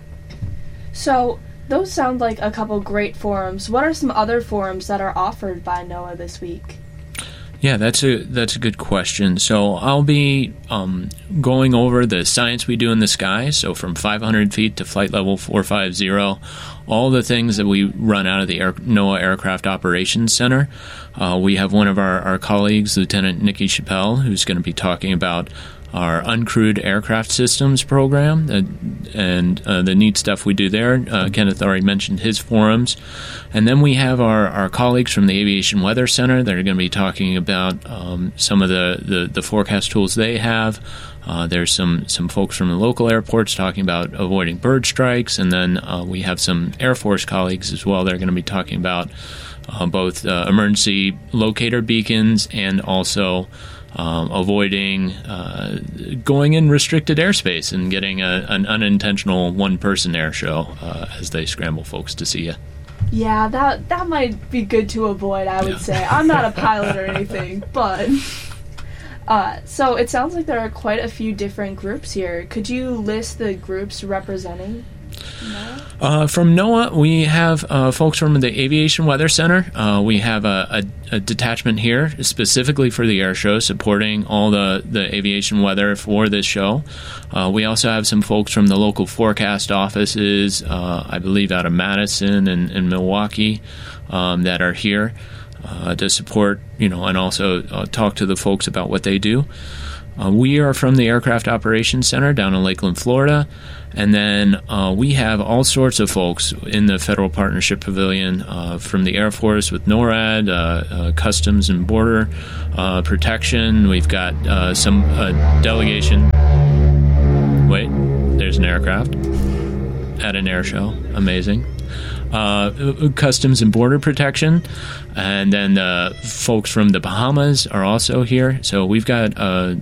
So those sound like a couple great forums. What are some other forums that are offered by NOAA this week? Yeah, that's a that's a good question. So I'll be um, going over the science we do in the sky, so from five hundred feet to flight level four fifty, all the things that we run out of the Air, NOAA Aircraft Operations Center. Uh, we have one of our, our colleagues, Lieutenant Nikki Chappelle, who's going to be talking about our uncrewed aircraft systems program uh, and uh, the neat stuff we do there. Uh, Kenneth already mentioned his forums. And then we have our, our colleagues from the Aviation Weather Center that are going to be talking about um, some of the, the, the forecast tools they have. Uh, there's some, some folks from the local airports talking about avoiding bird strikes. And then uh, we have some Air Force colleagues as well that are going to be talking about uh, both uh, emergency locator beacons and also Um, avoiding uh, going in restricted airspace and getting a, an unintentional one-person air show uh, as they scramble folks to see you. Yeah, that that might be good to avoid, I would Yeah. say. I'm not a pilot or anything, but Uh, so it sounds like there are quite a few different groups here. Could you list the groups representing NOAA? Uh, from NOAA, we have uh, folks from the Aviation Weather Center. Uh, we have a, a, a detachment here specifically for the air show, supporting all the, the aviation weather for this show. Uh, we also have some folks from the local forecast offices, uh, I believe out of Madison and, and Milwaukee, um, that are here uh, to support, you know, and also uh, talk to the folks about what they do. Uh, we are from the Aircraft Operations Center down in Lakeland, Florida. And then uh, we have all sorts of folks in the Federal Partnership Pavilion uh, from the Air Force with NORAD, uh, uh, Customs and Border uh, Protection. We've got uh, some uh, delegation. Wait, there's an aircraft at an air show. Amazing. Uh, Customs and Border Protection, and then the folks from the Bahamas are also here. So we've got uh,